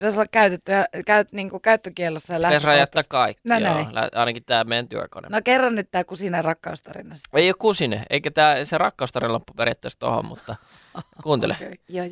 Pitäisi olla niinku käyttökiellossa ja Pitäisi rajoittaa kaikki, no, joo. Ainakin tämä meidän työkone. No kerro nyt tää kusinen rakkaustarina sitten. Ei ole kusine, eikä se rakkaustarina loppu periaatteessa tohon, mutta kuuntele. Okay. Joo.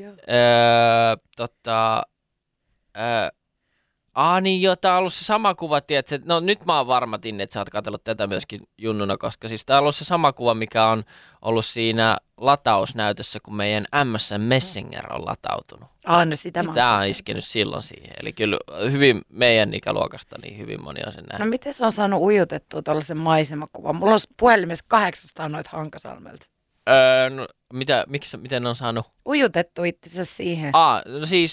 Niin joo, tää on ollut se sama kuva, tiedätkö? No nyt mä oon varma, Tinne, että sä oot katsellut tätä myöskin junnuna, koska siis tää on ollut se sama kuva, mikä on ollut siinä latausnäytössä, kun meidän MSN Messenger on latautunut. No sitä mä tää on iskenyt silloin siihen. Eli kyllä hyvin meidän ikäluokasta, niin hyvin moni on sen nähnyt. No miten sä on saanut ujutettua tuollaisen maisemakuvan? Mulla on puhelimessa 800 noita Hankasalmelta. No, miten on saanut? Ujutettu itsensä siihen. No siis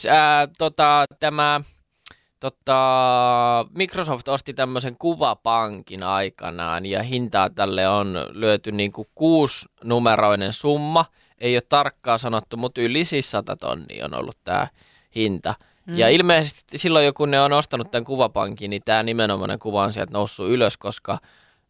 Microsoft osti tämmöisen kuvapankin aikanaan ja hintaa tälle on lyöty niinku 6-numeroinen summa. Ei ole tarkkaan sanottu, mutta yli 100 tonnia on ollut tämä hinta. Ja ilmeisesti silloin, kun ne on ostanut tämän kuvapankin, niin tämä nimenomainen kuva on sieltä noussut ylös, koska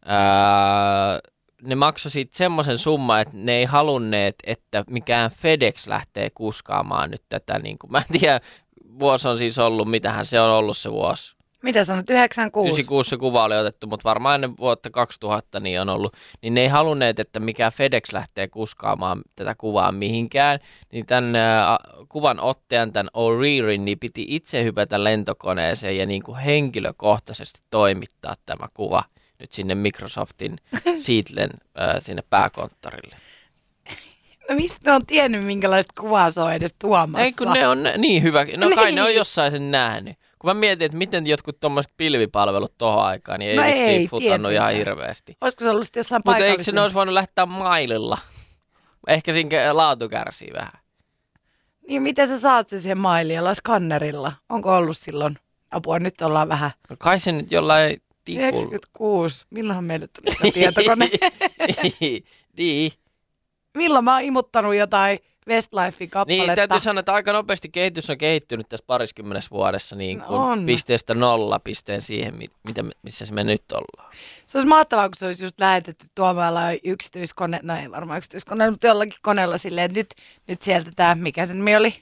ne maksoi siitä semmoisen summan, että ne ei halunneet, että mikään FedEx lähtee kuskaamaan nyt tätä. Niin kuin, mä en tiedä, vuosi on siis ollut, mitähän se on ollut se vuosi. Mitä sanot, 96? 96 se kuva oli otettu, mutta varmaan ennen vuotta 2000 niin on ollut. Niin ne ei halunneet, että mikään FedEx lähtee kuskaamaan tätä kuvaa mihinkään. Niin tämän kuvan ottajan, tämän O'Rearyn, niin piti itse hypätä lentokoneeseen ja niin kuin henkilökohtaisesti toimittaa tämä kuva nyt sinne Microsoftin Seattlen sinne pääkonttorille. No mistä ne on tiennyt, minkälaista kuvaa se on edes tuomassa? Ei kun ne on niin hyvä. No kai ne on jossain sen nähnyt. Kun mä mietin, että miten jotkut tommoset pilvipalvelut tohon aikaan, niin ei vissiin futannut ihan hirveästi. Olisiko se ollut sitten jossain paikallisella? Mutta eikö ne olisi voinut lähettää maililla? Ehkä siinä laatu kärsii vähän. Niin miten sä saat se siihen maililla, skannerilla? Onko ollut silloin? Apua, nyt ollaan vähän. No kai se nyt jollain tikulla. 96. Milloinhan meille tuli sitä tietokone? Niin. Milloin mä oon imuttanut jotain Westlifein kappaletta? Niin, täytyy sanoa, että aika nopeasti kehitys on kehittynyt tässä 20 vuodessa niin kuin pisteestä 0 pisteen siihen, missä me nyt ollaan. Se olisi mahtavaa, kun se olisi just lähetetty tuomalla yksityiskone, no ei varmaan yksityiskoneella, mutta jollakin koneella silleen, että nyt sieltä tämä, mikä sen nimi oli?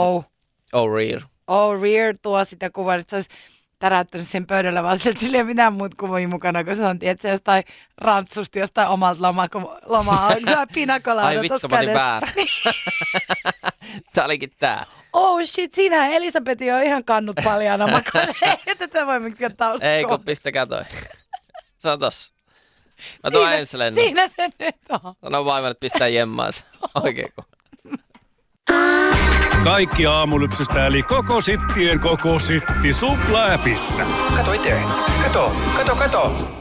O'Rear tuo sitä kuvaa, että se olisi täräyttänyt sen pöydällä vaan sille, että sillä ei mitään muut kuvia mukana, kun se on, tiedätkö, jostain rantsusti, jostain omalta lomaa, se on pinakolaada tuossa kädessä. Ai vittu, mä otin väärä. Tää olikin tää. Oh shit, siinähän Elisabetin on ihan kannut paljana makana. Tätä voi mikään taustalla. Ei, kun pistäkää toi. Se on tossa. Mä tuon ensi lennon. Siinä se nyt on. Sano vaimon, että pistää jemmaansa. Oikein kun. Kaikki aamulypsystä eli koko sittien koko sitti Supla-appissa. Kato itse. Kato.